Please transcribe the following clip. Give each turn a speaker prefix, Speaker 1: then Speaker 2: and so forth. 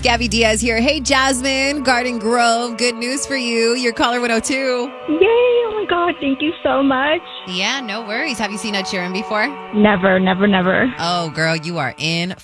Speaker 1: Gabby Diaz here. Hey, Jasmine, Garden Grove. Good news for you. You're caller 102.
Speaker 2: Yay! Oh my God, thank you so much.
Speaker 1: Yeah, no worries. Have you seen Ed Sheeran before?
Speaker 2: Never.
Speaker 1: Oh, girl, you are in